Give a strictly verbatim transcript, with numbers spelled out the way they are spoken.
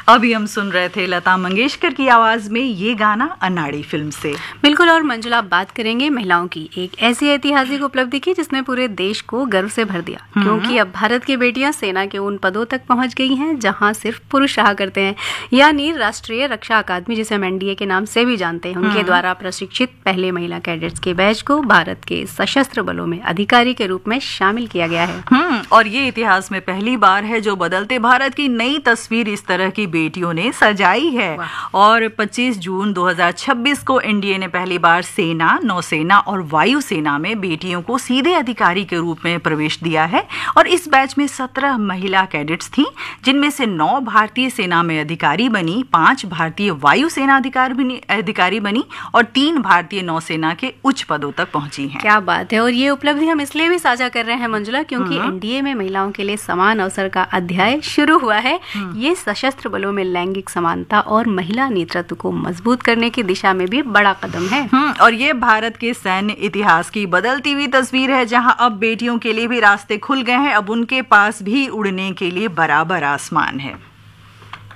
अभी हम सुन रहे थे लता मंगेशकर की आवाज में ये गाना अनाड़ी फिल्म से। बिल्कुल। और मंजुला, बात करेंगे महिलाओं की एक ऐसी ऐतिहासिक उपलब्धि की जिसने पूरे देश को गर्व से भर दिया, क्योंकि अब भारत की बेटियां सेना के उन पदों तक पहुंच गई हैं जहां सिर्फ पुरुष रहा करते हैं, यानी राष्ट्रीय रक्षा अकादमी, जिसे हम एनडीए के नाम से भी जानते हैं, उनके द्वारा प्रशिक्षित पहले महिला कैडेट्स के बैच को भारत के सशस्त्र बलों में अधिकारी के रूप में शामिल किया गया है। हम्म और ये इतिहास में पहली बार है जो बदलते भारत की नई तस्वीर इस तरह की बेटियों ने सजाई है। और पच्चीस जून दो हज़ार छब्बीस को एनडीए ने पहली बार सेना, नौसेना और वायुसेना में बेटियों को सीधे अधिकारी के रूप में प्रवेश दिया है। और इस बैच में सत्रह महिला कैडेट्स थीं, जिनमें से नौ भारतीय सेना में अधिकारी बनी, पांच भारतीय वायुसेना अधिकारी अधिकारी बनी और तीन भारतीय नौसेना के उच्च पदों तक पहुंची हैं। क्या बात है। और ये उपलब्धि हम इसलिए भी साझा कर रहे हैं मंजुला, क्योंकि एनडीए में महिलाओं के लिए समान अवसर का अध्याय शुरू हुआ है। ये सशस्त्र बलों में लैंगिक समानता और महिला नेतृत्व को मजबूत करने की दिशा में भी बड़ा कदम है। और ये भारत के सैन्य इतिहास की बदलती हुई तस्वीर है, जहां अब बेटियों के लिए भी रास्ते खुल गए हैं। अब उनके पास भी उड़ने के लिए बराबर आसमान है।